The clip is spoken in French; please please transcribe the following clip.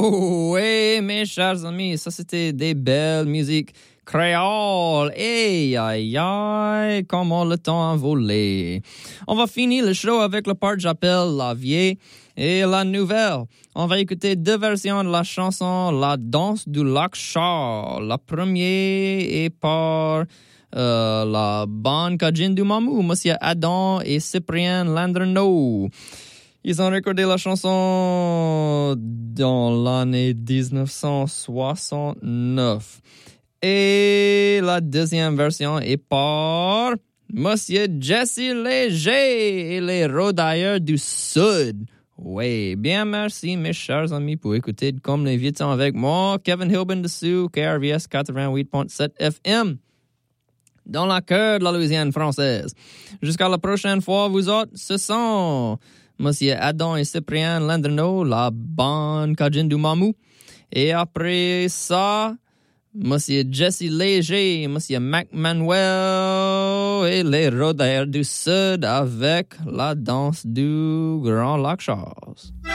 Oh, oui, mes chers amis, ça c'était des belles musiques créoles. Aïe, aïe, aïe, comment le temps a volé. On va finir le show avec le part que j'appelle la vieille et la nouvelle. On va écouter deux versions de la chanson La danse du lac Charles. La première est par la bande Kajin du Mamou, Monsieur Adam et Cyprien Landreneau. Ils ont recordé la chanson dans l'année 1969. Et la deuxième version est par Monsieur Jesse Léger et les Rodailleurs du Sud. Oui, bien merci mes chers amis pour écouter Comme les vieux temps avec moi, Kevin Hilbin dessous, KRVS 88.7 FM. Dans la cœur de la Louisiane française. Jusqu'à la prochaine fois, vous autres, ce sont Monsieur Adam et Cyprien Landreneau, la bande Kajin du Mamou. Et après ça, Monsieur Jesse Léger, Monsieur McManuel et les Rodailleurs du Sud avec la danse du Grand Lac Charles.